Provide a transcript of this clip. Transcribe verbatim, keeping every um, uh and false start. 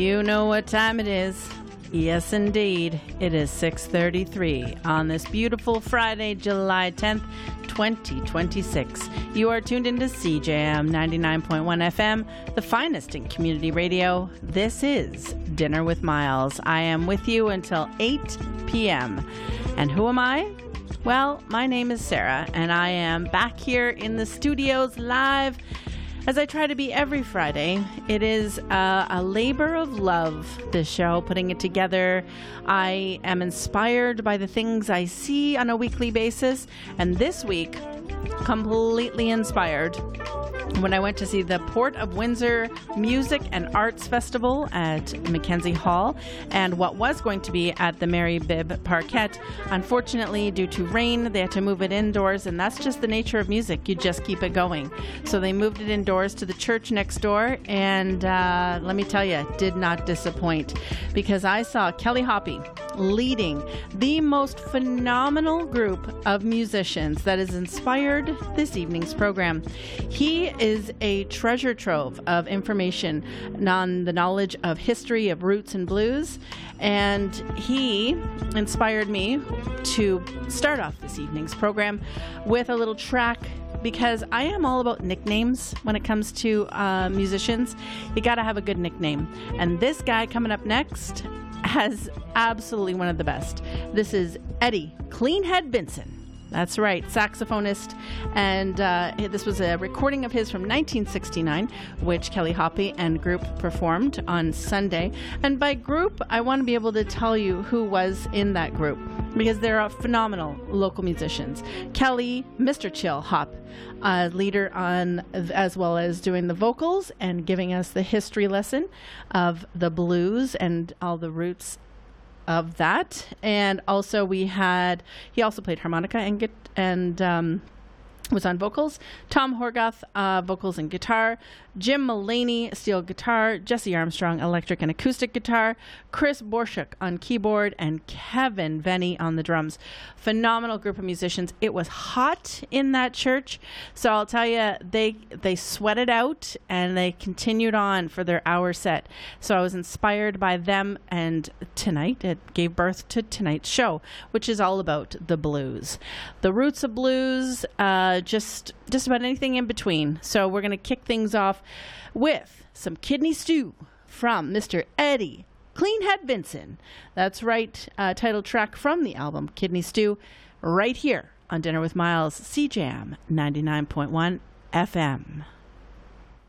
You know what time it is. Yes, indeed. It is six thirty-three on this beautiful Friday, July tenth, twenty twenty-six. You are tuned into C J M ninety-nine point one F M, the finest in community radio. This is Dinner with Miles. I am with you until eight p.m. And who am I? Well, my name is Sarah, and I am back here in the studios live as I try to be every Friday. It is uh, a labor of love, this show, putting it together. I am inspired by the things I see on a weekly basis, and this week, completely inspired when I went to see the Port of Windsor Music and Arts Festival at Mackenzie Hall, and what was going to be at the Mary Bibb Parquet. Unfortunately, due to rain, they had to move it indoors, and that's just the nature of music. You just keep it going. So they moved it indoors to the church next door, and uh, let me tell you, did not disappoint, because I saw Kelly Hoppy leading the most phenomenal group of musicians that has inspired this evening's program. He is a treasure trove of information on the knowledge of history of roots and blues, and he inspired me to start off this evening's program with a little track, because I am all about nicknames when it comes to uh, musicians. You gotta have a good nickname, and this guy coming up next has absolutely one of the best. This is Eddie Cleanhead Benson. That's right, saxophonist, and uh, this was a recording of his from nineteen sixty-nine, which Kelly Hoppy and group performed on Sunday. And by group, I want to be able to tell you who was in that group, because there are phenomenal local musicians. Kelly, Mister Chill Hop, uh, leader on, as well as doing the vocals and giving us the history lesson of the blues and all the roots of that. And also we had, he also played harmonica and get and um, was on vocals. Tom Horgath, uh, vocals and guitar. Jim Mullaney, steel guitar. Jesse Armstrong, electric and acoustic guitar. Chris Borshuk on keyboard, and Kevin Venny on the drums. Phenomenal group of musicians. It was hot in that church, so I'll tell you, they they sweated out and they continued on for their hour set. So I was inspired by them, and tonight it gave birth to tonight's show, which is all about the blues, the roots of blues, uh, just just about anything in between. So we're going to kick things off with some kidney stew from Mister Eddie Cleanhead Benson. That's right, uh, title track from the album Kidney Stew, right here on Dinner with Miles, C J M ninety-nine point one F M.